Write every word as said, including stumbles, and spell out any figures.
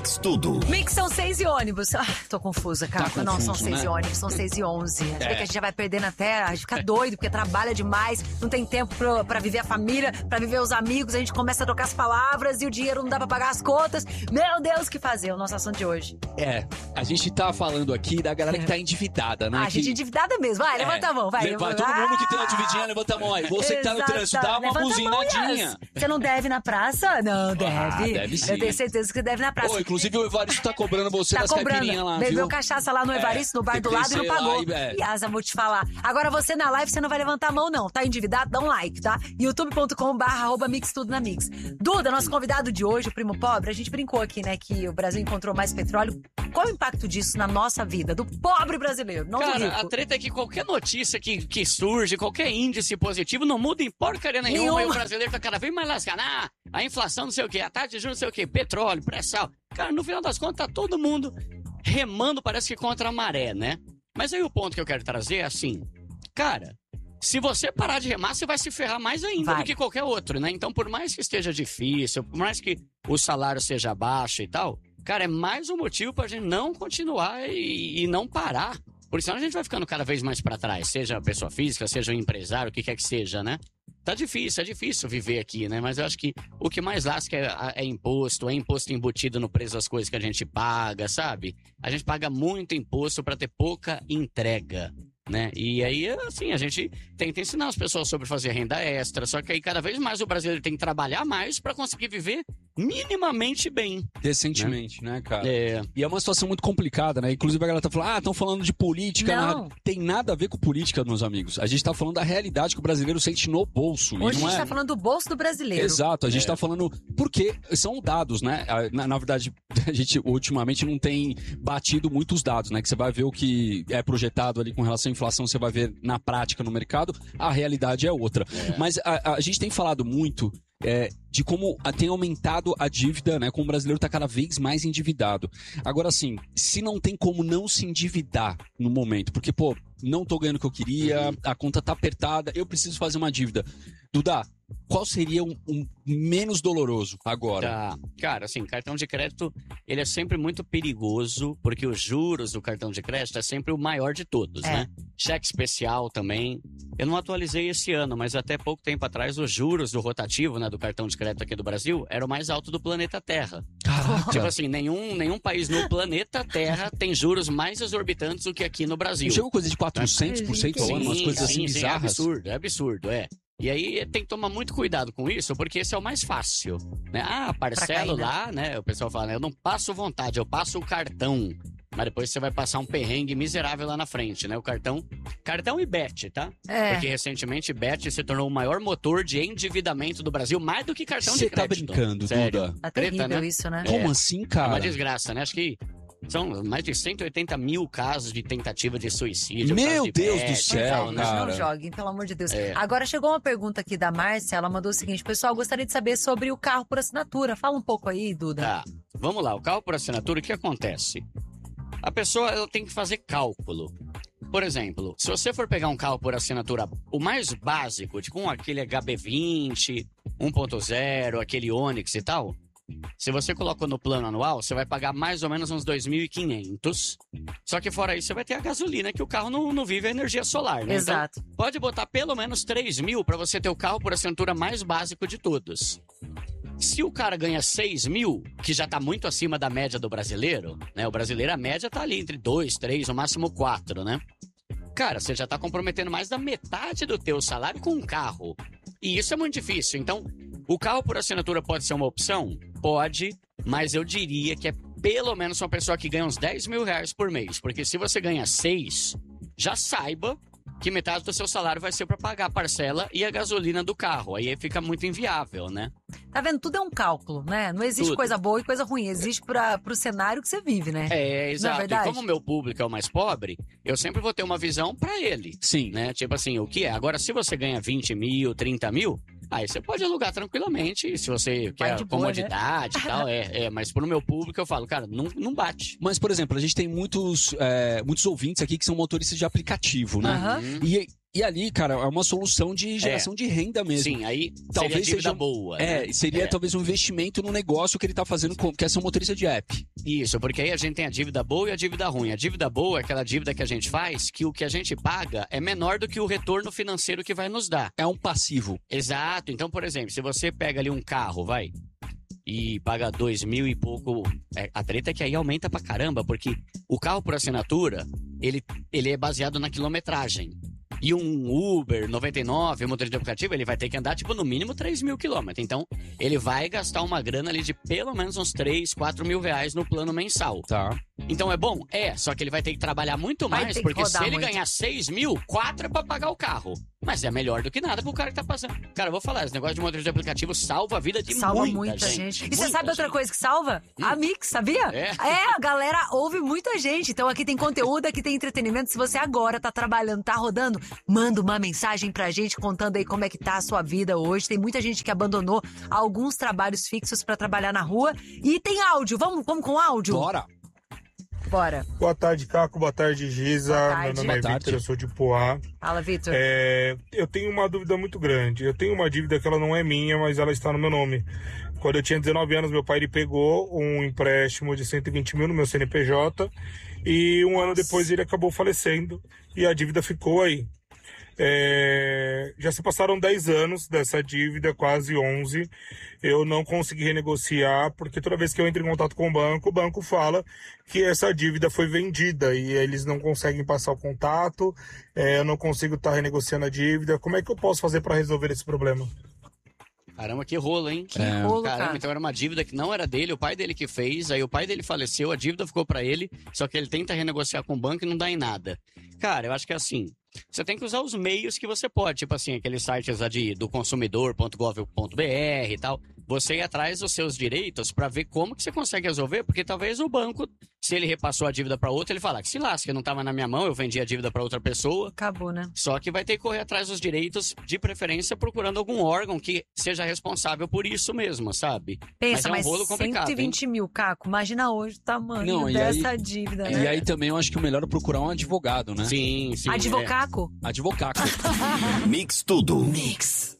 Mix Tudo. Mix são seis e ônibus. Ah, tô confusa, cara. Tá não, confuso, são seis né? e ônibus, são seis e onze. É. É. Que a gente já vai perdendo até, a gente fica doido, porque trabalha demais, não tem tempo pra, pra viver a família, pra viver os amigos, a gente começa a trocar as palavras e o dinheiro não dá pra pagar as contas. Meu Deus, o que fazer? O nosso assunto de hoje. É, a gente tá falando aqui da galera que tá endividada, né? Ah, a gente que... endividada mesmo. Vai, É. levanta a mão, vai. Vai, todo mundo que tem uma dividinha, levanta a mão aí. Você que tá no Exato. trânsito, dá uma Levanta a mão, buzinadinha. Yas. Você não deve na praça? Não, deve. Ah, deve sim. Eu tenho certeza que você deve na praça. Pô, inclusive o Evaristo tá cobrando você Tá das cobrando. caipirinhas lá, Bebeu viu? cachaça lá no Evaristo, É, no bar tem do que lado e não descer lá pagou. e, é. Yasa, vou te falar. Agora você na live, você não vai levantar a mão, não. Tá endividado? Dá um like, tá? youtube ponto com barra arroba mix tudo na mix. Duda, nosso convidado de hoje, o Primo Pobre, a gente brincou aqui, né, que o Brasil encontrou mais petróleo. Qual o impacto disso na nossa vida, do pobre brasileiro, não do Cara, rico? a treta é que qualquer notícia que, que surge, qualquer índice positivo, não muda em porcaria nenhuma. Nenhuma. E o brasileiro tá cada vez mais lascado. Ah, a inflação não sei o quê, a taxa de juros não sei o quê, petróleo, pré-sal. Cara, no final das contas, tá todo mundo remando, parece que contra a maré, né? Mas aí o ponto que eu quero trazer é assim, cara, se você parar de remar, você vai se ferrar mais ainda Vai. do que qualquer outro, né? Então, por mais que esteja difícil, por mais que o salário seja baixo e tal, cara, é mais um motivo pra gente não continuar e, e não parar. Porque senão a gente vai ficando cada vez mais pra trás, seja pessoa física, seja um empresário, o que quer que seja, né? Tá difícil, é difícil viver aqui, né? Mas eu acho que o que mais lasca é, é imposto, é imposto embutido no preço das coisas que a gente paga, sabe? A gente paga muito imposto pra ter pouca entrega, né? E aí, assim, a gente tenta ensinar as pessoas sobre fazer renda extra, só que aí cada vez mais o brasileiro tem que trabalhar mais pra conseguir viver minimamente bem. Decentemente, né, cara? É. E é uma situação muito complicada, né? Inclusive a galera tá falando, ah, estão falando de política. Não. Nada. Tem nada a ver com política, meus amigos. A gente tá falando da realidade que o brasileiro sente no bolso. Hoje e a não gente é... tá falando do bolso do brasileiro. Exato, a gente É. tá falando porque são dados, né? Na, na verdade, a gente ultimamente não tem batido muitos dados, né? Que você vai ver o que é projetado ali com relação à inflação, você vai ver na prática no mercado, a realidade é outra. É. Mas a, a gente tem falado muito é, de como a- tem aumentado a dívida, né? Como o brasileiro tá cada vez mais endividado. Agora, assim, se não tem como não se endividar no momento, porque, pô, não tô ganhando o que eu queria, a conta tá apertada, eu preciso fazer uma dívida. Duda, qual seria um, um menos doloroso agora? Tá. Cara, assim, cartão de crédito, ele é sempre muito perigoso, porque os juros do cartão de crédito é sempre o maior de todos, É. né? Cheque especial também. Eu não atualizei esse ano, mas até pouco tempo atrás, os juros do rotativo, né, do cartão de crédito aqui do Brasil, era o mais alto do planeta Terra. Caraca! Tipo assim, nenhum, nenhum país no planeta Terra tem juros mais exorbitantes do que aqui no Brasil. Chega coisa de quatrocentos por cento ao ano, umas coisas assim sim, sim, é bizarras. absurdo, é absurdo, é. E aí tem que tomar muito cuidado com isso, porque esse é o mais fácil, né? Ah, parcelo cair, né? lá, né? O pessoal fala, né? Eu não passo vontade, eu passo o cartão. Mas depois você vai passar um perrengue miserável lá na frente, né? O cartão, cartão e Bet, tá? É. Porque recentemente Bet se tornou o maior motor de endividamento do Brasil, mais do que cartão Você de tá crédito. brincando, Sério. Duda? Tá Treta, terrível né? isso, né? Como assim, É uma cara? desgraça, né? Acho que são mais de cento e oitenta mil casos de tentativa de suicídio. por Meu causa de Deus do Bet, céu, e tal, Mas né? cara. não joguem, pelo amor de Deus. É. Agora chegou uma pergunta aqui da Márcia, ela mandou o seguinte, pessoal, gostaria de saber sobre o carro por assinatura. Fala um pouco aí, Duda. Tá, vamos lá. O carro por assinatura, o que acontece? A pessoa ela tem que fazer cálculo. Por exemplo, se você for pegar um carro por assinatura, o mais básico, tipo um, aquele H B vinte, um ponto zero, aquele Onix e tal, se você coloca no plano anual, você vai pagar mais ou menos uns dois mil e quinhentos. Só que fora isso, você vai ter a gasolina, que o carro não, não vive a energia solar, né? Exato. Então, pode botar pelo menos três mil para você ter o carro por assinatura mais básico de todos. Se o cara ganha seis mil, que já tá muito acima da média do brasileiro, né? O brasileiro, a média tá ali entre dois, três, no máximo quatro, né? Cara, você já tá comprometendo mais da metade do teu salário com um carro. E isso é muito difícil. Então, o carro por assinatura pode ser uma opção? Pode, mas eu diria que é pelo menos uma pessoa que ganha uns dez mil reais por mês. Porque se você ganha seis, já saiba que metade do seu salário vai ser para pagar a parcela e a gasolina do carro. Aí fica muito inviável, né? Tá vendo? Tudo é um cálculo, né? Não existe Tudo. coisa boa e coisa ruim. Existe pra, pro cenário que você vive, né? É, exato. verdade? E como o meu público é o mais pobre, eu sempre vou ter uma visão para ele. Sim. Né? Tipo assim, o que é? Agora, se você ganha vinte mil, trinta mil, aí você pode alugar tranquilamente, se você Vai quer de boa, comodidade e tal. É, é, mas pro meu público eu falo, cara, não, não bate. Mas, por exemplo, a gente tem muitos, é, muitos ouvintes aqui que são motoristas de aplicativo, né? Aham. Uhum. E E ali, cara, é uma solução de geração É. de renda mesmo. Sim, aí Talvez seria dívida seja um- boa. É, né? seria É. talvez um investimento no negócio que ele tá fazendo, com, que é ser um motorista de app. Isso, porque aí a gente tem a dívida boa e a dívida ruim. A dívida boa é aquela dívida que a gente faz que o que a gente paga é menor do que o retorno financeiro que vai nos dar. É um passivo. Exato. Então, por exemplo, se você pega ali um carro, vai, e paga dois mil e pouco, é, a treta é que aí aumenta pra caramba, porque o carro por assinatura, ele, ele é baseado na quilometragem. E um Uber noventa e nove, um motorista de aplicativo, ele vai ter que andar, tipo, no mínimo três mil quilômetros. Então, ele vai gastar uma grana ali de pelo menos uns três, quatro mil reais no plano mensal. Tá. Então é bom? É, só que ele vai ter que trabalhar muito Vai mais, ter que porque se rodar ele muito. ganhar seis mil, quatro é pra pagar o carro. Mas é melhor do que nada pro cara que tá passando. Cara, eu vou falar, esse negócio de motorista de aplicativo salva a vida de Salva muita, muita, gente. gente. E você Muita sabe outra gente. coisa que salva? A Mix, sabia? É. a galera ouve muita gente. Então aqui tem conteúdo, aqui tem entretenimento. Se você agora tá trabalhando, tá rodando, manda uma mensagem pra gente contando aí como é que tá a sua vida hoje. Tem muita gente que abandonou alguns trabalhos fixos pra trabalhar na rua. E tem áudio. Vamos, vamos com áudio? Bora. Bora. Boa tarde, Caco. Boa tarde, Giza. Boa tarde. Meu nome é Boa tarde. Vitor, eu sou de Poá. Fala, Vitor. É, eu tenho uma dúvida muito grande. Eu tenho uma dívida que ela não é minha, mas ela está no meu nome. Quando eu tinha dezenove anos, meu pai ele pegou um empréstimo de cento e vinte mil no meu C N P J e um ano depois ele acabou falecendo e a dívida ficou aí. É, já se passaram dez anos dessa dívida, quase onze. Eu não consegui renegociar, porque toda vez que eu entro em contato com o banco, o banco fala que essa dívida foi vendida e eles não conseguem passar o contato. É, eu não consigo estar renegociando a dívida. Como é que eu posso fazer para resolver esse problema? Caramba, que rolo, hein? Que rolo, Caramba, cara. então era uma dívida que não era dele, o pai dele que fez, aí o pai dele faleceu, a dívida ficou pra ele, só que ele tenta renegociar com o banco e não dá em nada. Cara, eu acho que é assim, você tem que usar os meios que você pode, tipo assim, aqueles sites lá de, do consumidor ponto gov ponto br e tal, você ir atrás dos seus direitos pra ver como que você consegue resolver, porque talvez o banco, se ele repassou a dívida pra outro, ele fala que se lasca, não tava na minha mão, eu vendi a dívida pra outra pessoa. Acabou, né? Só que vai ter que correr atrás dos direitos, de preferência procurando algum órgão que seja responsável por isso mesmo, sabe? Pensa, mas mas, é um rolo complicado, cento e vinte mil, Caco. Imagina hoje o tamanho Não, e dessa aí- dívida, E né? aí também eu acho que o melhor é procurar um advogado, né? Sim, sim. é. Advocaco? Advocaco. Mix Tudo. Mix.